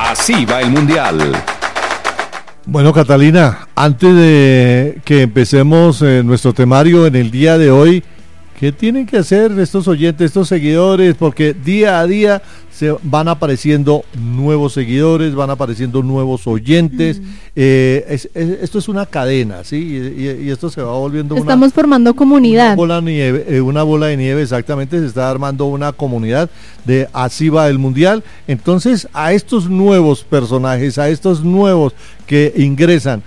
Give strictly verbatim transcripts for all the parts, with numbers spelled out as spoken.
Así va el Mundial. Bueno, Catalina, antes de que empecemos eh, nuestro temario en el día de hoy, ¿qué tienen que hacer estos oyentes, estos seguidores? Porque día a día se van apareciendo nuevos seguidores, van apareciendo nuevos oyentes. Mm. Eh, es, es, esto es una cadena, ¿sí? Y, y, y esto se va volviendo una... Estamos formando comunidad. Una bola, nieve, eh, una bola de nieve, exactamente, se está armando una comunidad de Así va el Mundial. Entonces, a estos nuevos personajes, a estos nuevos que ingresan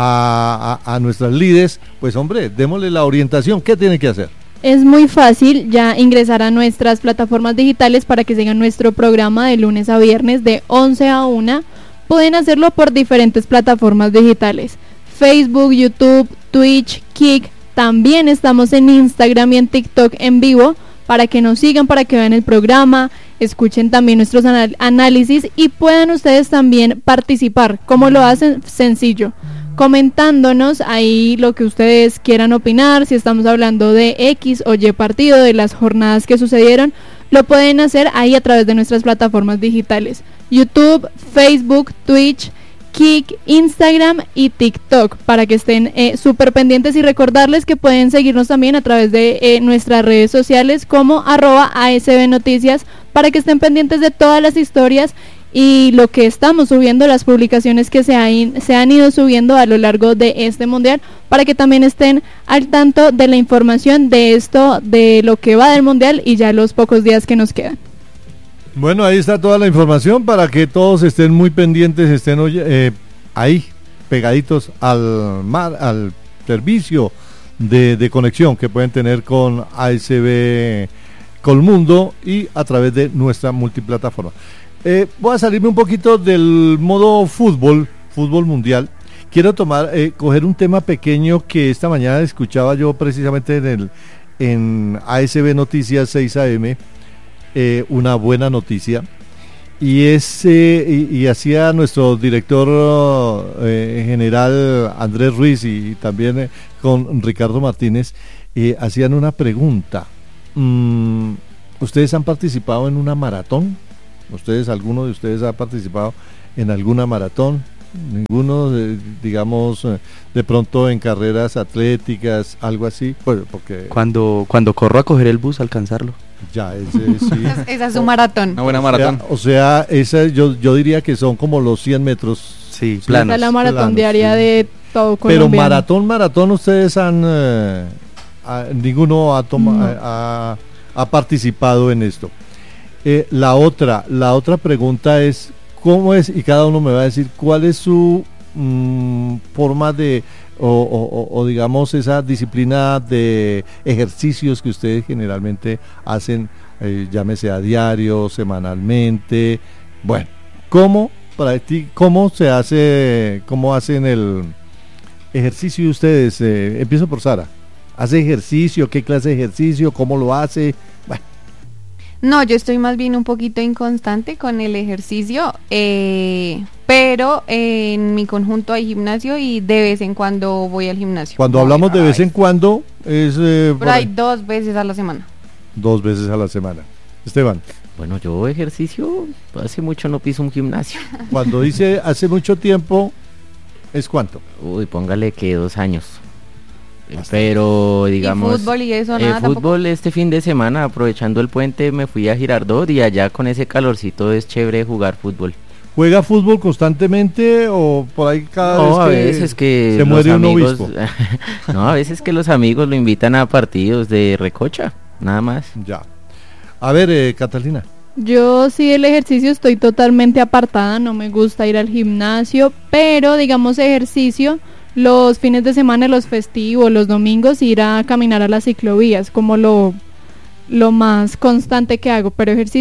a, a, a nuestras líderes, pues hombre, démosle la orientación. ¿Qué tienen que hacer? Es muy fácil ya ingresar a nuestras plataformas digitales para que sigan nuestro programa de lunes a viernes de once a una. Pueden hacerlo por diferentes plataformas digitales: Facebook, YouTube, Twitch, Kick. También estamos en Instagram y en TikTok en vivo para que nos sigan, para que vean el programa, escuchen también nuestros anal- análisis y puedan ustedes también participar. ¿Cómo lo hacen? Sencillo, comentándonos ahí lo que ustedes quieran opinar. Si estamos hablando de X o Y partido, de las jornadas que sucedieron, lo pueden hacer ahí a través de nuestras plataformas digitales: YouTube, Facebook, Twitch, Kick, Instagram y TikTok, para que estén eh, súper pendientes, y recordarles que pueden seguirnos también a través de eh, nuestras redes sociales como arroba A S B Noticias, para que estén pendientes de todas las historias y lo que estamos subiendo, las publicaciones que se, han, se han ido subiendo a lo largo de este mundial, para que también estén al tanto de la información de esto, de lo que va del mundial y ya los pocos días que nos quedan. Bueno, ahí está toda la información para que todos estén muy pendientes, estén eh, ahí pegaditos al mar, al servicio de, de conexión que pueden tener con A S B Colmundo y a través de nuestra multiplataforma. Eh, voy a salirme un poquito del modo fútbol, fútbol mundial. Quiero tomar, eh, coger un tema pequeño que esta mañana escuchaba yo precisamente en el en A S B Noticias seis A M, eh, una buena noticia, y es eh, y, y hacía nuestro director eh, general Andrés Ruiz y, y también eh, con Ricardo Martínez, eh, hacían una pregunta. Mm, ¿Ustedes han participado en una maratón? ¿Ustedes, alguno de ustedes ha participado en alguna maratón? Ninguno, eh, digamos, eh, de pronto en carreras atléticas, algo así, pues porque cuando cuando corro a coger el bus, alcanzarlo. Ya, ese sí. Esa es un maratón. Una buena maratón. O sea, o sea esa yo yo diría que son como los cien metros. Sí, planos. Esa es la maratón planos, diaria sí. de todo Pero Colombia. maratón, maratón, ustedes han eh, a, ninguno ha tomado, No. ha, ha participado en esto. Eh, la otra, la otra pregunta es ¿cómo es? Y cada uno me va a decir cuál es su mmm, forma de, o, o, o digamos esa disciplina de ejercicios que ustedes generalmente hacen, eh, llámese a diario, semanalmente. Bueno, ¿cómo, para ti, cómo se hace, cómo hacen el ejercicio de ustedes? Eh, empiezo por Sara. ¿Hace ejercicio? ¿Qué clase de ejercicio? ¿Cómo lo hace? Bueno. No, yo estoy más bien un poquito inconstante con el ejercicio, eh, pero eh, en mi conjunto hay gimnasio y de vez en cuando voy al gimnasio. Cuando Como hablamos de vez ay, en cuando es eh, por ahí dos veces a la semana. Dos veces a la semana. Esteban. Bueno, yo ejercicio, hace mucho no piso un gimnasio. Cuando dice hace mucho tiempo, ¿es cuánto? Uy, póngale que dos años. Pero digamos, ¿Y fútbol y eso eh, nada fútbol tampoco? Este fin de semana, aprovechando el puente, me fui a Girardot y allá con ese calorcito es chévere jugar fútbol. ¿Juega fútbol constantemente o por ahí cada No, a vez que veces que se los muere un amigos, obispo? no, a veces que los amigos lo invitan a partidos de recocha, nada más. Ya. A ver, eh, Catalina. Yo sí, el ejercicio estoy totalmente apartada, no me gusta ir al gimnasio, pero digamos ejercicio los fines de semana, los festivos, los domingos, ir a caminar a las ciclovías, como lo, lo más constante que hago, pero ejercicio